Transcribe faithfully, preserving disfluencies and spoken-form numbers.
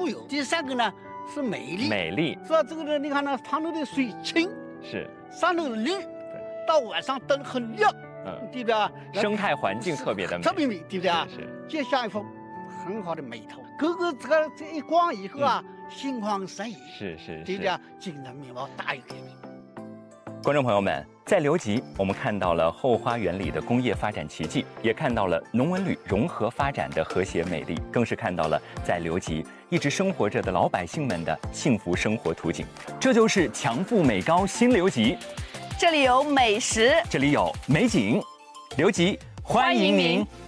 富有。第三个呢是美丽， 美丽。 主要这个呢，你看呢，汤头的水清， 是上头绿，到晚上灯很亮，嗯，对不对啊？ 生态环境特别的美， 特别美，对不对啊？ 是。 就像一幅很好的美图，哥哥这个这一逛以后啊，嗯、心旷神怡， 是是是， 对不对啊？精神面貌大有改变。 观众朋友们，在刘集，我们看到了后花园里的工业发展奇迹，也看到了农文旅融合发展的和谐美丽，更是看到了在刘集一直生活着的老百姓们的幸福生活图景。这就是强富美高新刘集， 这里有美食， 这里有美景，刘集欢迎您。